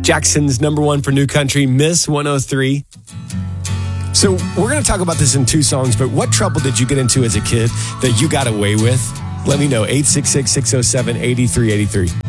Jackson's number one for new country, Miss 103. So we're going to talk about this in two songs, but what trouble did you get into as a kid that you got away with? Let me know, 866-607-8383.